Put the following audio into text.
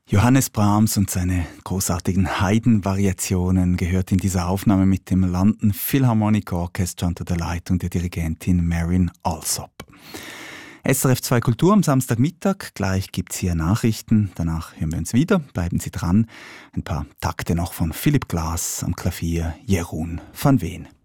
Johannes Brahms und seine großartigen Haydn-Variationen gehört in dieser Aufnahme mit dem London Philharmonic Orchestra unter der Leitung der Dirigentin Marion Alsop. SRF 2 Kultur am Samstagmittag, gleich gibt's hier Nachrichten, danach hören wir uns wieder, bleiben Sie dran. Ein paar Takte noch von Philipp Glass am Klavier, Jeroen van Veen.